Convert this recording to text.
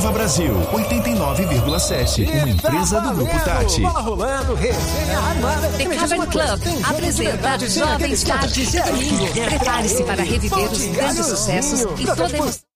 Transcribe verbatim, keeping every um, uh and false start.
Nova Brasil, oitenta e nove vírgula sete, uma empresa do Grupo Tati. Bola rolando, resenha animada. The Cavern Club apresenta Jovens Tardes de Domingo. Prepare-se para reviver os grandes sucessos e toda a emoção.